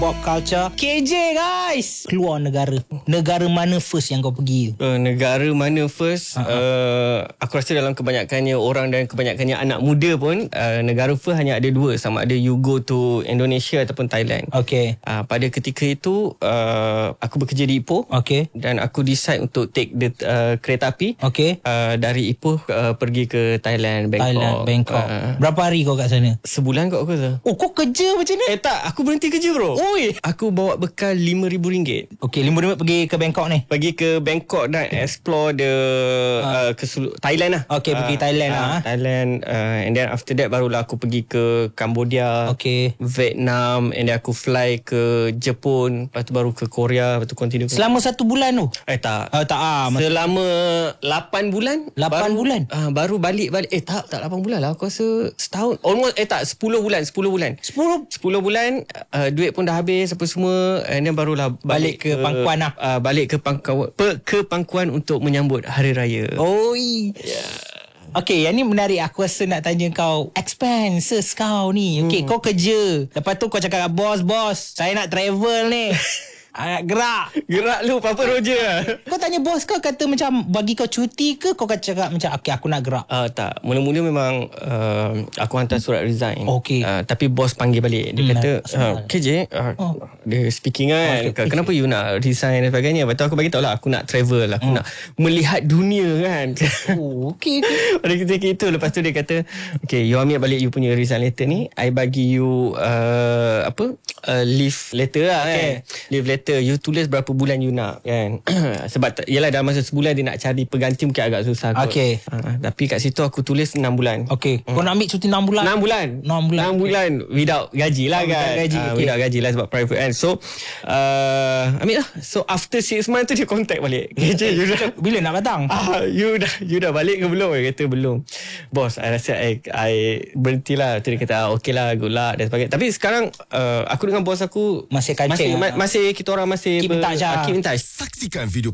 Pop culture. KJ guys, keluar negara. Negara mana first yang kau pergi? Negara mana first? Aku rasa dalam kebanyakannya orang dan kebanyakannya anak muda pun, negara first hanya ada dua. Sama ada you go to Indonesia ataupun Thailand. Okay. Pada ketika itu aku bekerja di Ipoh. Okay. Dan aku decide untuk take the kereta api. Okay. Dari Ipoh pergi ke Thailand, Bangkok. Berapa hari kau kat sana? Sebulan kot aku rasa. Oh, kau kerja macam ni? Tak, aku berhenti kerja bro. Oi. Aku bawa bekal RM5,000. Okay, RM5,000 pergi ke Bangkok ni? Pergi ke Bangkok dan explore the Thailand lah. Okay, pergi Thailand lah. Thailand, and then after that barulah aku pergi ke Cambodia, Okay. Vietnam, and then aku fly ke Jepun, lepas tu baru ke Korea, lepas tu continue. Selama 1 bulan tu? Tak. Tak. Selama 8 bulan. 8 bulan? Baru balik. Tak 8 bulan lah. Aku rasa setahun. Almost, 10 bulan. 10 bulan. 10 bulan, duit pun dah habis apa semua, and then barulah Balik ke Pangkuan lah. Balik ke Pangkuan untuk menyambut Hari Raya. Oi. Okay, yang ni menarik. Aku rasa nak tanya kau expenses kau ni. Okay, kau kerja, lepas tu kau cakap bos, saya nak travel ni. Gerak lu apa Roger lah. Kau tanya bos kau, kata macam bagi kau cuti ke kau cakap macam okay, aku nak gerak? Tak, mula-mula memang aku hantar surat resign. Okay. Tapi bos panggil balik. Dia kata KJ, dia speaking kan, kenapa you nak resign dan sebagainya. Lepas tu aku bagi tahu lah, aku nak travel, aku nak melihat dunia kan. Okay. Pada ketika itu, lepas tu dia kata, okay, you ambil balik you punya resign letter ni, I bagi you leave letter lah kan. Leave letter, you tulis berapa bulan you nak kan. Sebab yelah dalam masa sebulan dia nak cari pengganti mungkin agak susah kot. Okay. Tapi kat situ aku tulis 6 bulan. Okay. Kau nak ambil cuti 6 bulan? 6 bulan without gaji lah kan. Without gaji lah sebab private kan. So ambil lah. So after 6 months tu dia contact balik. KJ, you dah bila nak datang? You dah balik ke belum? Dia kata belum. Bos, I rasa I berhenti lah. Tu dia kata okay lah, good luck dan sebagainya. Tapi sekarang aku dengan bos aku masih kancing, masih kita orang masih keep in touch. Saksikan video